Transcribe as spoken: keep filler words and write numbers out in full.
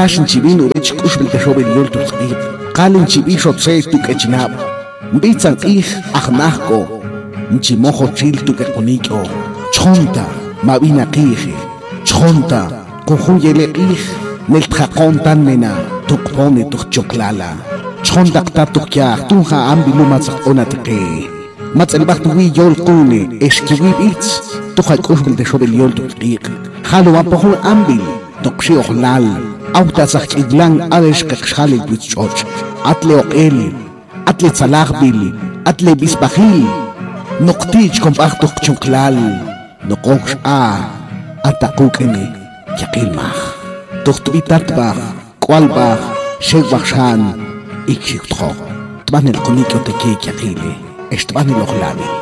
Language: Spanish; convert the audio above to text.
Flash chibino rech kushbel de shovel yolto tsqib. Qalin chibisho tse tu kechinab. Mbitsan ih ahnahko. Nchimojo chil tu kekonikyo. Chonta mabina qih. Chonta kujuyele ih. Nel tjakontan nena tukpone tukchoklala. Chonta qta tukya tunja ambilu matzak onatke. Matzel baktuwi yol kune eskiwib itz. Tuja kushbel de shovel yolto tsqib. Halo apohun ambil. Tokshi ohlal. Auta zach idlan adesh kakshali bitchoch. Atle oqel. Atle tzalagbil. Atle bisbahil. Noktich kompachtok chuklal. Nokosh a. Atakukene. Yakilmach. Tuchtuitatbach. Kwalbach. Shegbakshan. Ikshikto. Tban el konikyo teke yakile. Estban el ohlali.